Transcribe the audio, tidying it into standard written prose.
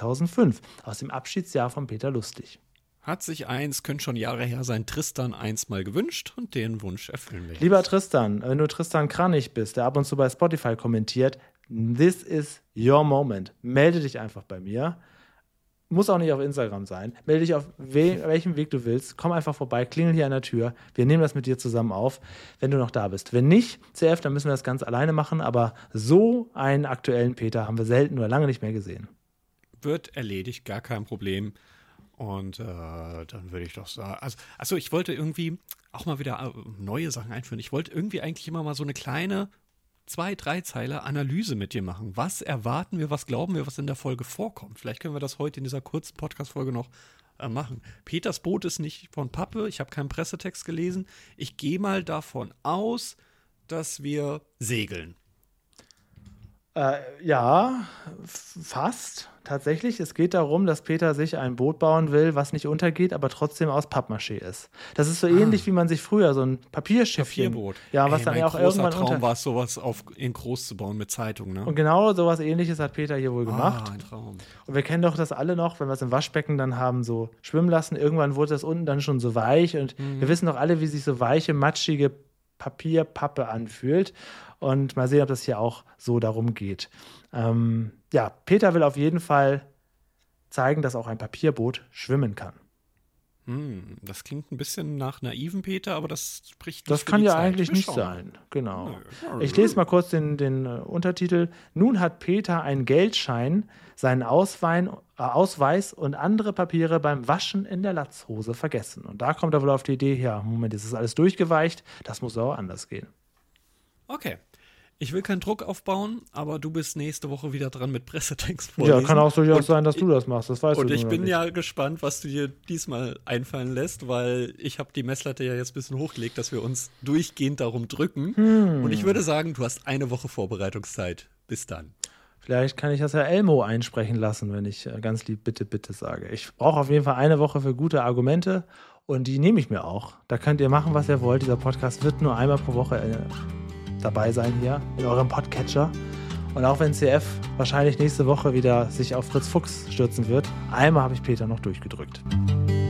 2005, aus dem Abschiedsjahr von Peter Lustig. Hat sich könnte schon Jahre her sein, Tristan mal gewünscht und den Wunsch erfüllen wir. Lieber Tristan, wenn du Tristan Kranich bist, der ab und zu bei Spotify kommentiert, this is your moment. Melde dich einfach bei mir. Muss auch nicht auf Instagram sein. Melde dich auf welchem Weg du willst. Komm einfach vorbei, klingel hier an der Tür. Wir nehmen das mit dir zusammen auf, wenn du noch da bist. Wenn nicht, CF, dann müssen wir das ganz alleine machen. Aber so einen aktuellen Peter haben wir selten oder lange nicht mehr gesehen. Wird erledigt, gar kein Problem. Und dann würde ich doch sagen, also ich wollte irgendwie auch mal wieder neue Sachen einführen. Ich wollte irgendwie eigentlich immer mal so eine kleine 2-3 Zeiler Analyse mit dir machen. Was erwarten wir, was glauben wir, was in der Folge vorkommt? Vielleicht können wir das heute in dieser kurzen Podcast-Folge noch machen. Peters Boot ist nicht von Pappe, ich habe keinen Pressetext gelesen. Ich gehe mal davon aus, dass wir segeln. Ja, fast. Tatsächlich. Es geht darum, dass Peter sich ein Boot bauen will, was nicht untergeht, aber trotzdem aus Pappmaché ist. Das ist so ähnlich, wie man sich früher so ein Papierschiffchen. Papierboot. Ja, was dann ja auch irgendwann Traum war es, sowas in groß zu bauen mit Zeitung, ne? Und genau sowas Ähnliches hat Peter hier wohl gemacht. Ein Traum. Und wir kennen doch das alle noch, wenn wir es im Waschbecken dann haben so schwimmen lassen. Irgendwann wurde das unten dann schon so weich und wir wissen doch alle, wie sich so weiche, matschige Pappe anfühlt. Und mal sehen, ob das hier auch so darum geht. Ja, Peter will auf jeden Fall zeigen, dass auch ein Papierboot schwimmen kann. Das klingt ein bisschen nach naiven Peter, aber das spricht nicht Das für kann die ja Zeit. eigentlich Wir nicht schauen sein. Genau. Nö. Ich lese mal kurz den Untertitel. Nun hat Peter einen Geldschein, seinen Ausweis und andere Papiere beim Waschen in der Latzhose vergessen. Und da kommt er wohl auf die Idee, ja, Moment, das ist alles durchgeweicht, das muss auch anders gehen. Okay. Ich will keinen Druck aufbauen, aber du bist nächste Woche wieder dran mit Pressetext vorlesen. Ja, kann auch durchaus sein, dass du das machst, das weißt du. Und ich bin nicht. ja gespannt, was du dir diesmal einfallen lässt, weil ich habe die Messlatte ja jetzt ein bisschen hochgelegt, dass wir uns durchgehend darum drücken. Und ich würde sagen, du hast eine Woche Vorbereitungszeit. Bis dann. Vielleicht kann ich das ja Elmo einsprechen lassen, wenn ich ganz lieb bitte, bitte sage. Ich brauche auf jeden Fall eine Woche für gute Argumente und die nehme ich mir auch. Da könnt ihr machen, was ihr wollt. Dieser Podcast wird nur einmal pro Woche dabei sein hier in eurem Podcatcher. Und auch wenn CF wahrscheinlich nächste Woche wieder sich auf Fritz Fuchs stürzen wird, einmal habe ich Peter noch durchgedrückt.